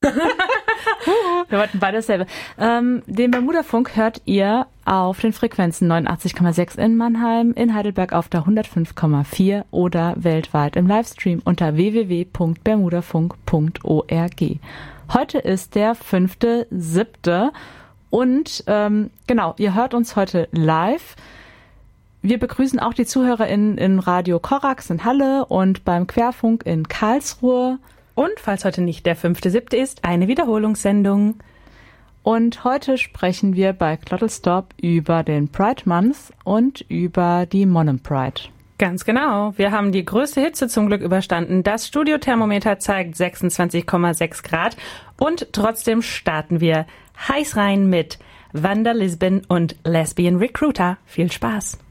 Wir wollten beide dasselbe. Den Bermuda-Funk hört ihr auf den Frequenzen 89,6 in Mannheim, in Heidelberg auf der 105,4 oder weltweit im Livestream unter www.bermudafunk.org. Heute ist der 5.7. und genau, ihr hört uns heute live. Wir begrüßen auch die ZuhörerInnen in Radio Korax in Halle und beim Querfunk in Karlsruhe. Und falls heute nicht der 5.7. ist, eine Wiederholungssendung. Und heute sprechen wir bei Klottelstorp über den Pride Month und über die Monum Pride. Ganz genau. Wir haben die größte Hitze zum Glück überstanden. Das Studiothermometer zeigt 26,6 Grad. Und trotzdem starten wir heiß rein mit Wanda Lisbon und Lesbian Recruiter. Viel Spaß.